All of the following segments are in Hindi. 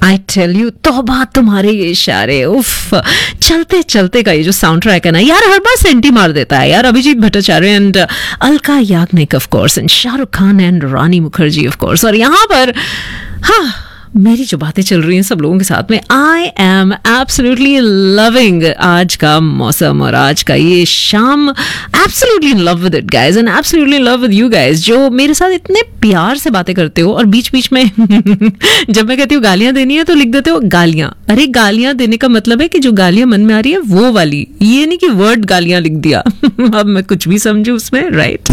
आई टेल यू, तौबा तुम्हारे ये इशारे, उफ, चलते चलते का ये जो साउंड ट्रैक है ना यार, हर बार सेंटी मार देता है यार. Abhijit Bhattacharya and Alka Yagnik of course, and Shahrukh Khan and Rani Mukherjee of course. और यहाँ पर हाँ, मेरी जो बातें चल रही हैं सब लोगों के साथ में, आई एम एब्सोल्युटली लविंग आज का मौसम और आज का ये शाम. Absolutely in love with it guys, and absolutely in love with you guys, जो मेरे साथ इतने प्यार से बातें करते हो और बीच बीच में जब मैं कहती हूँ गालियां देनी है तो लिख देते हो गालियां. अरे गालियां देने का मतलब है कि जो गालियां मन में आ रही है वो वाली, ये नहीं कि वर्ड गालियां लिख दिया. अब मैं कुछ भी समझू उसमें, right?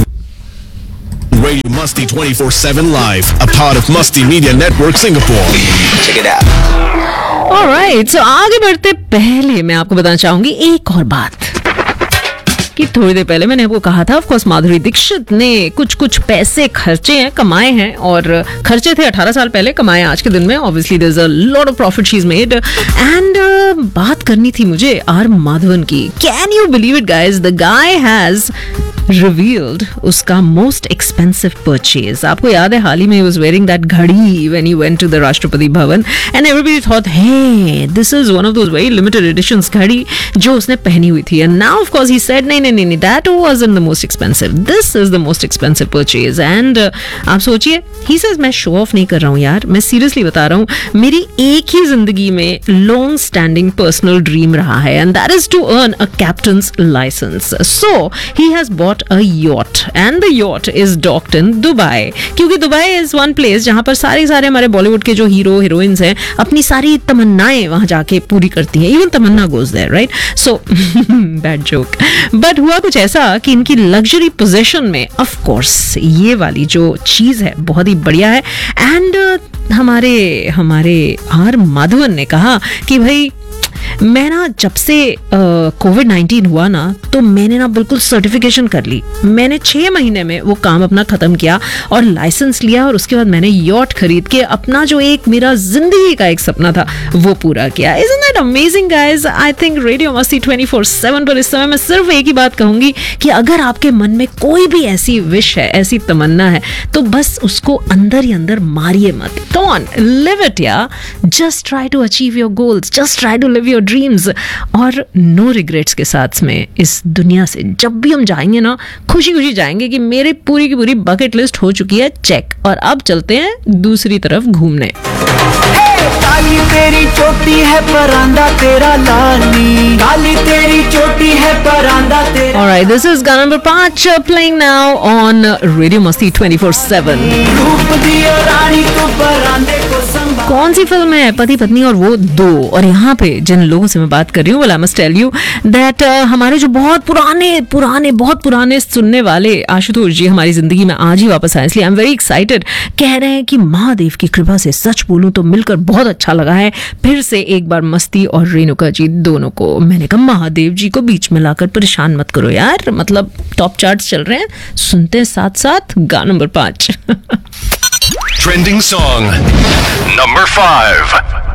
Radio Musty 24/7 live, a part of Musty Media Network Singapore. Check it out. Alright, so आगे बढ़ते पहले मैं आपको बताना चाहूंगी एक और बात कि थोड़ी देर पहले मैंने आपको कहा था, ऑफ कोर्स माधुरी दीक्षित ने कुछ पैसे खर्चे हैं, कमाए हैं, और खर्चे थे 18 साल पहले, कमाए आज के दिन में. Obviously there is a lot of profit she is made. And बात करनी थी मुझे आर माधवन की. Can you believe it guys, the guy has revealed उसका most expensive purchase. आपको याद है हाल ही में he was wearing that घड़ी when he went to the Rashtrapati Bhavan, and everybody thought hey this is one of those very limited editions घड़ी जो उसने पहनी हुई थी. And now of course he said नहीं, that wasn't the most expensive, this is the most expensive purchase. And आप सोचिए, he says मैं show off नहीं कर रहा हूँ यार, मैं seriously बता रहा हूँ, मेरी एक ही जिंदगी में long standing personal dream रहा है, and that is to earn a captain's license. So he has bought a yacht, and the yacht is docked in Dubai. क्योंकि दुबई is one place जहाँ पर सारे हमारे बॉलीवुड के जो हीरो हीरोइंस हैं अपनी सारी तमन्नाएं वहाँ जाके पूरी करती हैं. Even Tamannaah goes there, right? So bad joke. But हुआ कुछ ऐसा कि इनकी लग्जरी पोजेशन में ऑफ कोर्स ये वाली जो चीज है बहुत ही बढ़िया है. एंड हमारे आर माधवन ने कहा कि भाई मैं ना जब से कोविड-19 हुआ ना तो मैंने ना बिल्कुल सर्टिफिकेशन कर ली. मैंने 6 महीने में वो काम अपना खत्म किया और लाइसेंस लिया, और उसके बाद मैंने यॉट खरीद के अपना जो एक मेरा जिंदगी का एक सपना था वो पूरा किया. Isn't that amazing guys? I think radio मस्ती 24/7 पर इस समय मैं सिर्फ एक ही बात कहूंगी कि अगर आपके मन में कोई भी ऐसी विश है, ऐसी तमन्ना है, तो बस उसको अंदर ही अंदर मारिए मत. Come on, live it यार. Just try to achieve your goals. Just try to live your dreams, और नो रिग्रेट्स के साथ में इस दुनिया से जब भी हम जाएंगे ना खुशी खुशी जाएंगे कि मेरी पूरी की पूरी बकेट लिस्ट हो चुकी है चेक, और अब चलते हैं दूसरी तरफ घूमने. काली तेरी चोटी है परांदा तेरा लाली, काली तेरी चोटी है परांदा तेरा. Alright, this is गाना number 5 playing now on Radio Masti 24/7. रूप दिया रानी को परांदे को संभाल. कौन सी फिल्म है? पति पत्नी और वो 2. और यहाँ पे जिन लोगों से मैं बात कर रही हूँ, well I must tell you that हमारे जो बहुत पुराने सुनने वाले आशुतोष जी हमारी जिंदगी में आज ही वापस आए, इसलिए आई एम वेरी एक्साइटेड. कह रहे हैं कि महादेव की कृपा से सच बोलूं तो मिलकर बहुत अच्छा लगा है फिर से एक बार मस्ती और रेणुका जी दोनों को. मैंने कहा महादेव जी को बीच में लाकर परेशान मत करो यार, मतलब टॉप चार्ट्स चल रहे हैं, सुनते हैं साथ साथ गाना नंबर 5. Trending song number 5.